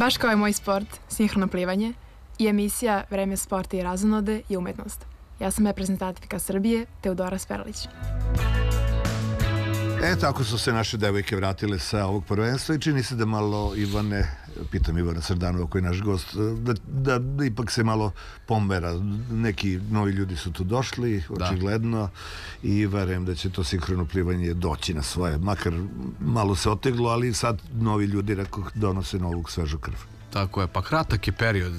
Baš kao je moj sport, sinhrono plivanje, i emisija Vreme sporta i razonode je umetnost. Ja sam reprezentativka Srbije, Teodora Sperlić. Tako su se naše devojke vratile sa ovog prvenstva i čini se da malo pitam Ivana Srdanova koji je naš gost, da ipak se malo pomera. Neki novi ljudi su tu došli, očigledno, i verujem da će to sinhrono plivanje doći na svoje. Makar malo se oteglo, ali sad novi ljudi donose novu svežu krv. Tako je, pa kratak je period,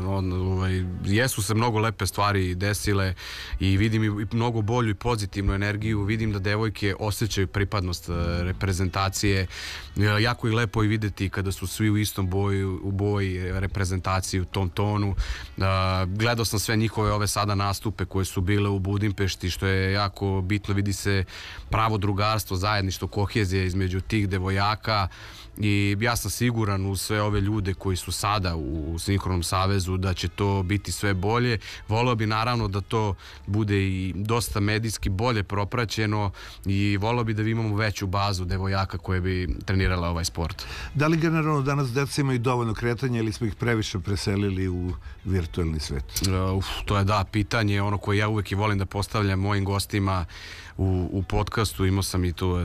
jesu se mnogo lepe stvari desile i vidim i mnogo bolju i pozitivnu energiju, vidim da devojke osjećaju pripadnost reprezentacije, jako je lepo i videti kada su svi u istom boji reprezentaciji u tom tonu. Gledao sam sve njihove ove sada nastupe koje su bile u Budimpešti, što je jako bitno, vidi se pravo drugarstvo, zajedništvo, kohezija između tih devojaka. I ja sam siguran u sve ove ljude koji su sada u Sinhronom savezu da će to biti sve bolje. Voleo bi naravno da to bude i dosta medijski bolje propraćeno i voleo bi da imamo veću bazu devojaka koje bi trenirale ovaj sport. Da li generalno danas deca imaju dovoljno kretanja ili smo ih previše preselili u virtualni svet? To je pitanje, ono koje ja uvek i volim da postavljam mojim gostima u podcastu. Imao sam i tu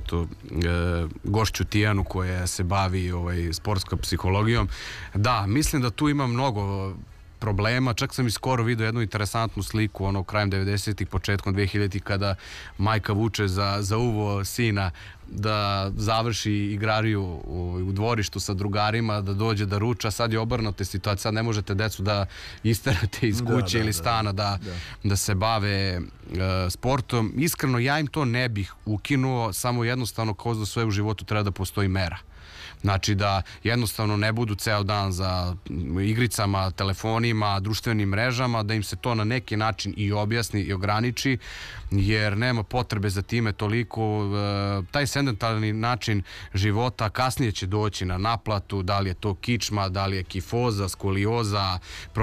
gošću Tijanu koja se bavi sportskom psihologijom. Da, mislim da tu ima mnogo problema, čak sam i skoro vidio jednu interesantnu sliku krajem 90-ih, početkom 2000-ih kada majka vuče za uvo sina da završi igrariju u dvorištu sa drugarima, da dođe da ruča. Sad je obrnuta situacija, sad ne možete decu da isterate iz kuće ili stana da se bave sportom. Iskreno, ja im to ne bih ukinuo, samo jednostavno kao za sve u životu treba da postoji mera. Znači da jednostavno ne budu ceo dan za igricama, telefonima, društvenim mrežama, da im se to na neki način i objasni i ograniči, jer nema potrebe za time toliko. Taj sedentarni način života kasnije će doći na naplatu, da li je to kičma, da li je kifoza, skolioza,